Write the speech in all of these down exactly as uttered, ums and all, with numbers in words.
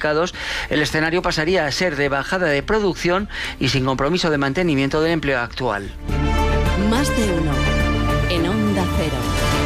cualificados, el escenario pasaría a ser de bajada de producción y sin compromiso de mantenimiento del empleo actual. Más de uno en Onda Cero.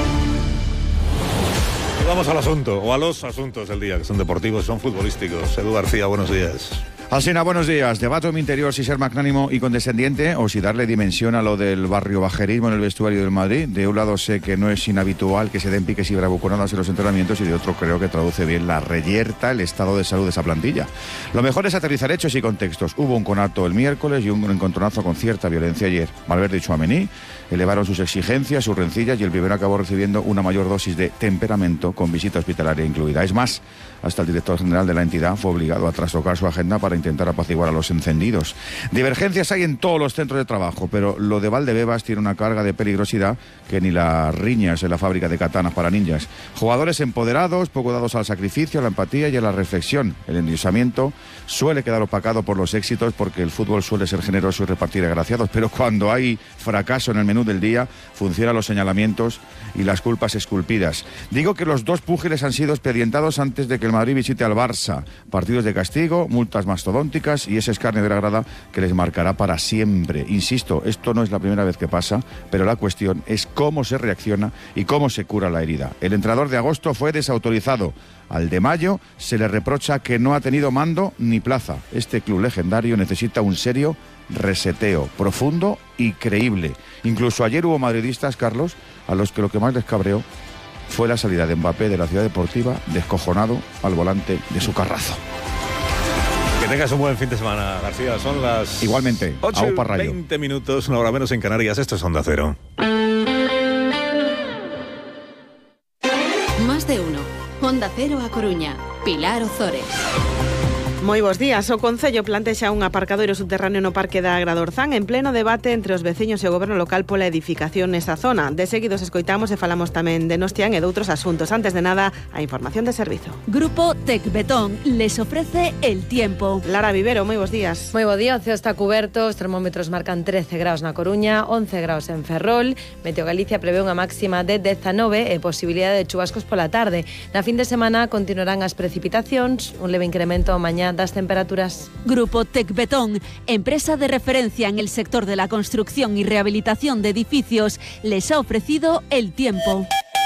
Vamos al asunto, o a los asuntos del día, que son deportivos, son futbolísticos. Edu García, buenos días. Alsina, buenos días. Debato en mi interior si ser magnánimo y condescendiente o si darle dimensión a lo del barrio bajerismo en el vestuario del Madrid. De un lado sé que no es inhabitual que se den piques y bravuconadas en los entrenamientos y de otro creo que traduce bien la reyerta, el estado de salud de esa plantilla. Lo mejor es aterrizar hechos y contextos. Hubo un conato el miércoles y un encontronazo con cierta violencia ayer. Valverde y Tchouaméni elevaron sus exigencias, sus rencillas y el primero acabó recibiendo una mayor dosis de temperamento con visita hospitalaria incluida. Es más, hasta el director general de la entidad fue obligado a trastocar su agenda para intentar apaciguar a los encendidos. Divergencias hay en todos los centros de trabajo, pero lo de Valdebebas tiene una carga de peligrosidad que ni las riñas en la fábrica de katanas para ninjas. Jugadores empoderados, poco dados al sacrificio, a la empatía y a la reflexión. El endiosamiento suele quedar opacado por los éxitos porque el fútbol suele ser generoso y repartir agraciados, pero cuando hay fracaso en el menú del día, funcionan los señalamientos y las culpas esculpidas. Digo que los dos púgiles han sido expedientados antes de que el Madrid visite al Barça. Partidos de castigo, multas mastodónticas y ese escarnio de la grada que les marcará para siempre. Insisto, esto no es la primera vez que pasa, pero la cuestión es cómo se reacciona y cómo se cura la herida. El entrenador de agosto fue desautorizado. Al de mayo se le reprocha que no ha tenido mando ni plaza. Este club legendario necesita un serio reseteo, profundo y creíble. Incluso ayer hubo madridistas, Carlos, a los que lo que más les cabreó fue la salida de Mbappé de la Ciudad Deportiva, descojonado al volante de su carrazo. Que tengas un buen fin de semana, García. Son las... Igualmente, ocho y veinte minutos, una hora menos en Canarias. Esto es Onda Cero. Más de uno. Onda Cero a Coruña. Pilar Ozores. Moi bos días. O Concello plantexa un aparcadoiro subterráneo no Parque da Agradorzán en pleno debate entre os veciños e o goberno local pola edificación nesa zona. De seguidos escoitamos e falamos tamén de Nostián e de outros asuntos. Antes de nada, a información de servizo. Grupo Tecbetón les ofrece el tiempo. Lara Vivero, moi bos días. Moi bo día, o ceo está cuberto, os termómetros marcan trece graus na Coruña, once graus en Ferrol. Meteo Galicia prevé unha máxima de dezanove e posibilidade de chubascos pola tarde. Na fin de semana continuarán as precipitacións, un leve incremento mañá das temperaturas. Grupo Tecbetón, empresa de referencia en el sector de la construcción y rehabilitación de edificios, les ha ofrecido el tiempo.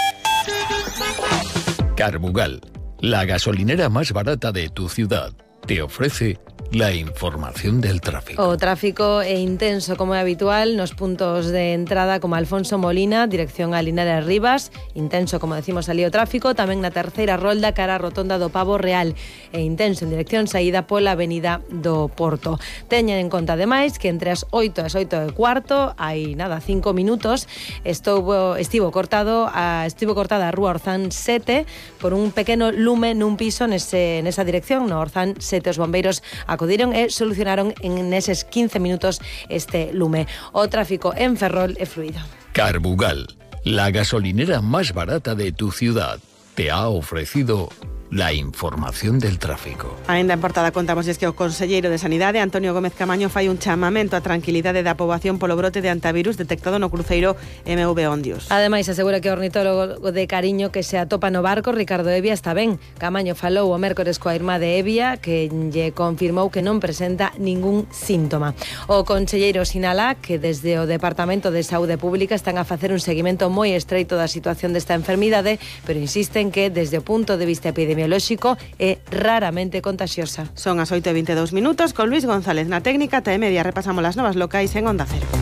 Carbugal, la gasolinera más barata de tu ciudad, te ofrece la información del tráfico. O tráfico é intenso como é habitual nos puntos de entrada como Alfonso Molina, dirección a Linares Rivas, intenso como decimos ali o tráfico, tamén na terceira rolda cara a rotonda do Pavo Real e intenso en dirección saída pola avenida do Porto. Teñen en conta ademais que entre as oito e as oito e cuarto hai nada, cinco minutos estuvo, estivo cortado a, estivo cortada a Rúa Orzán sete por un pequeno lume nun piso nese, nesa dirección, no Orzán sete os bombeiros acodiron e solucionaron en neses quince minutos este lume. O tráfico en Ferrol é fluido. Carbugal, la gasolinera más barata de tu ciudad, te ha ofrecido la información del tráfico. Ainda en portada contamos que o conselleiro de Sanidade, Antonio Gómez Camaño, fai un chamamento á tranquilidade da poboación polo brote de antivirus detectado no cruceiro M V Ondios. Ademais, asegura que o ornitólogo de Cariño que se atopa no barco, Ricardo Evia, está ben. Camaño falou o mércores coa irmá de Evia, que lle confirmou que non presenta ningún síntoma. O conselleiro sinala que desde o Departamento de Saúde Pública están a facer un seguimento moi estreito da situación desta enfermidade, pero insisten que desde o punto de vista epidemiológico é raramente contagiosa. Son as oito e veintidous minutos con Luis González na técnica. T media repasamos las novas locais en Onda Cero.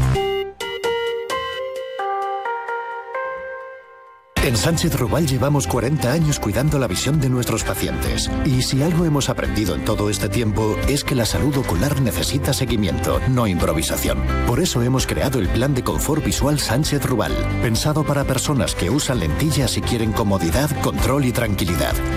En Sánchez Ruval llevamos cuarenta años cuidando la visión de nuestros pacientes. Y si algo hemos aprendido en todo este tiempo es que la salud ocular necesita seguimiento, no improvisación. Por eso hemos creado el plan de confort visual Sánchez Ruval, pensado para personas que usan lentillas y quieren comodidad, control y tranquilidad.